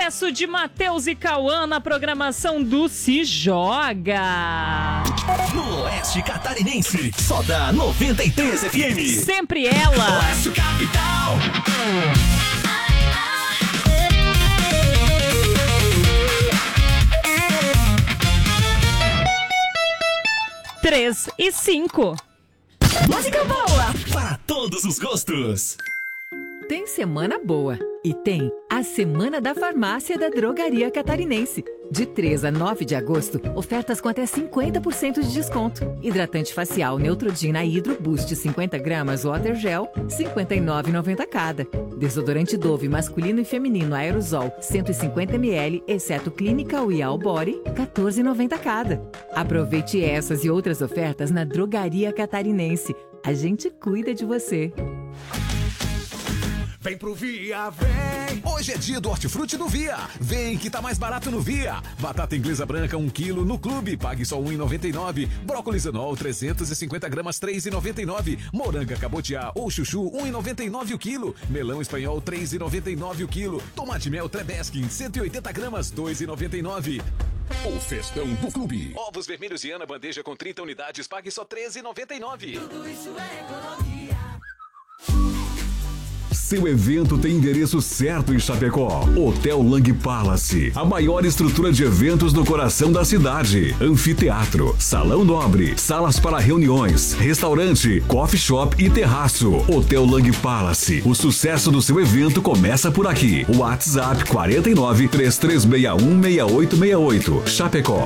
Sucesso de Matheus e Cauã na programação do Se Joga. No Oeste Catarinense, só da 93 FM. Sempre ela. Oeste Capital. 3 e 5. Música boa para todos os gostos. Tem semana boa e tem a Semana da Farmácia da Drogaria Catarinense. De 3 a 9 de agosto, ofertas com até 50% de desconto. Hidratante facial Neutrogena Hydro Boost 50 gramas Water Gel, R$ 59,90 cada. Desodorante Dove masculino e feminino aerosol 150 ml, exceto Clinical e All Body, R$ 14,90 cada. Aproveite essas e outras ofertas na Drogaria Catarinense. A gente cuida de você. Vem pro Via, vem! Hoje é dia do hortifruti do Via. Vem que tá mais barato no Via. Batata inglesa branca 1 kg no clube, pague só R$ 1,99. Brócolis anol 350 gramas 3,99. Moranga cabotiá ou chuchu 1,99 o quilo. Melão espanhol 3,99 o quilo. Tomate mel Trebeskin 180 gramas 2,99. O festão do clube. Ovos vermelhos Viana bandeja com 30 unidades, pague só R$ 13,99. Tudo isso é economia. Seu evento tem endereço certo em Chapecó. Hotel Lang Palace, a maior estrutura de eventos no coração da cidade. Anfiteatro, salão nobre, salas para reuniões, restaurante, coffee shop e terraço. Hotel Lang Palace, o sucesso do seu evento começa por aqui. WhatsApp 49 3361 6868. Chapecó.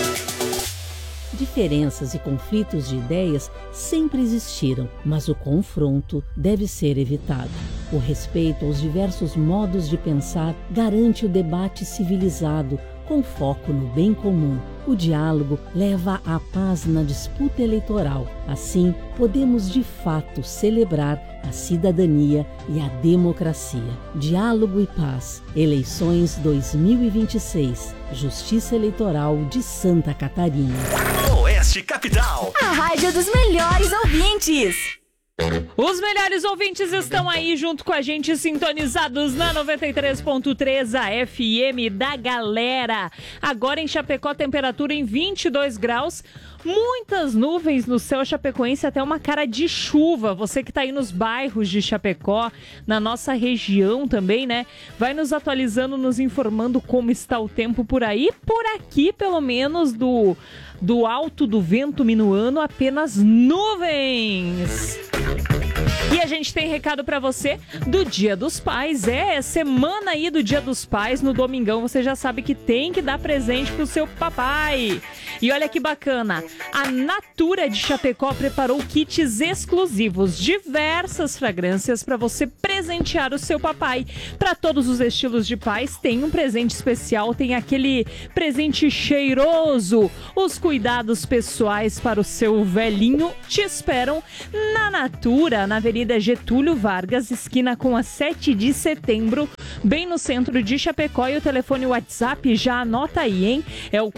Diferenças e conflitos de ideias sempre existiram, mas o confronto deve ser evitado. O respeito aos diversos modos de pensar garante o debate civilizado, com foco no bem comum. O diálogo leva à paz na disputa eleitoral. Assim, podemos de fato celebrar a cidadania e a democracia. Diálogo e paz. Eleições 2026. Justiça Eleitoral de Santa Catarina. Oeste Capital. A rádio dos melhores ouvintes. Os melhores ouvintes estão aí junto com a gente, sintonizados na 93.3, a FM da galera. Agora em Chapecó, temperatura em 22 graus. Muitas nuvens no céu chapecoense, até uma cara de chuva. Você que tá aí nos bairros de Chapecó, na nossa região também, né? Vai nos atualizando, nos informando como está o tempo por aí. Por aqui, pelo menos, do alto do vento minuano, apenas nuvens. E a gente tem recado pra você do Dia dos Pais. É semana aí do Dia dos Pais. No domingão você já sabe que tem que dar presente pro seu papai. E olha que bacana, a Natura de Chapecó preparou kits exclusivos, diversas fragrâncias para você presentear o seu papai. Para todos os estilos de pais tem um presente especial, tem aquele presente cheiroso. Os cuidados pessoais para o seu velhinho te esperam na Natura, na Avenida Getúlio Vargas, esquina com a 7 de setembro, bem no centro de Chapecó. E o telefone WhatsApp, já anota aí, hein? É o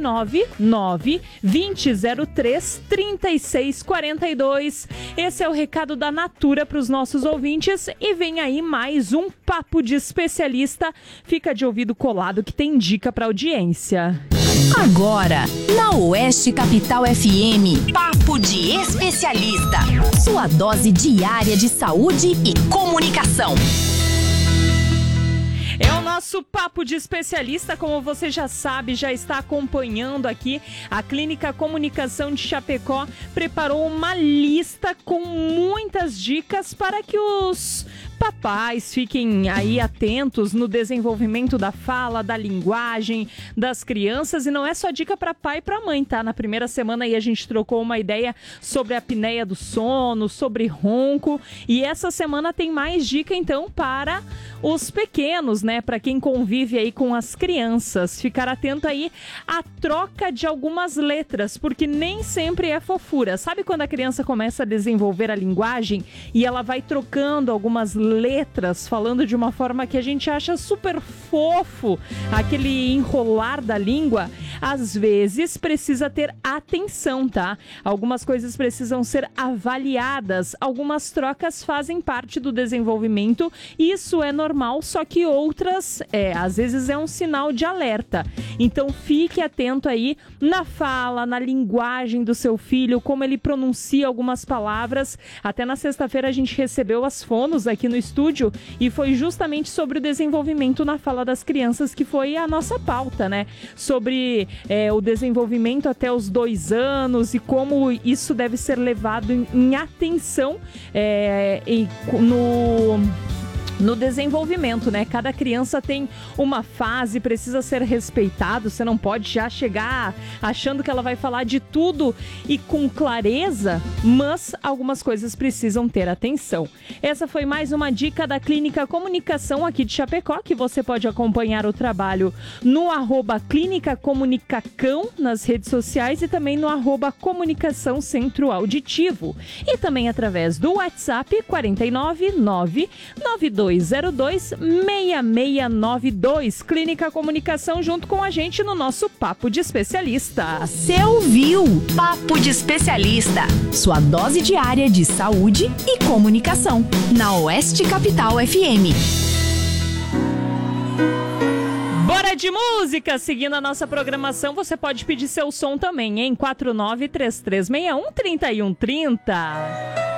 499-2003-3642. Esse é o recado da Natura para os nossos ouvintes. E vem aí mais um Papo de Especialista. Fica de ouvido colado que tem dica para audiência. Agora, na Oeste Capital FM, Papo de Especialista. Sua dose diária de saúde e comunicação. É o nosso Papo de Especialista, como você já sabe, já está acompanhando aqui. A Clínica Comunicação de Chapecó preparou uma lista com muitas dicas para que os papais fiquem aí atentos no desenvolvimento da fala, da linguagem das crianças. E não é só dica para pai e para mãe, tá? Na primeira semana aí a gente trocou uma ideia sobre a apneia do sono, sobre ronco. E essa semana tem mais dica então para os pequenos, né? Para quem convive aí com as crianças. Ficar atento aí à troca de algumas letras, porque nem sempre é fofura. Sabe quando a criança começa a desenvolver a linguagem e ela vai trocando algumas letras letras, falando de uma forma que a gente acha super fofo, aquele enrolar da língua, às vezes precisa ter atenção, tá? Algumas coisas precisam ser avaliadas, algumas trocas fazem parte do desenvolvimento, isso é normal, só que outras, às vezes é um sinal de alerta. Então fique atento aí na fala, na linguagem do seu filho, como ele pronuncia algumas palavras. Até na sexta-feira a gente recebeu as fonos aqui no estúdio e foi justamente sobre o desenvolvimento na fala das crianças, que foi a nossa pauta, né? Sobre o desenvolvimento até os 2 anos e como isso deve ser levado em atenção no desenvolvimento, né? Cada criança tem uma fase, precisa ser respeitado, você não pode já chegar achando que ela vai falar de tudo e com clareza, mas algumas coisas precisam ter atenção. Essa foi mais uma dica da Clínica Comunicação aqui de Chapecó, que você pode acompanhar o trabalho no @Clínica Comunicacão nas redes sociais e também no @Comunicação Centro Auditivo. E também através do WhatsApp 499-9202-6692. Clínica Comunicação junto com a gente no nosso Papo de Especialista. Você ouviu Papo de Especialista, sua dose diária de saúde e comunicação, na Oeste Capital FM. Bora de música! Seguindo a nossa programação, você pode pedir seu som também, em 493361-3130.